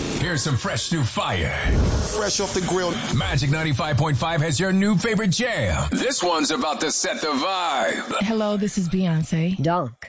Here's some fresh new fire. Fresh off the grill. Magic 95.5 has your new favorite jam. This one's about to set the vibe. Hello, this is Beyonce. Dunk.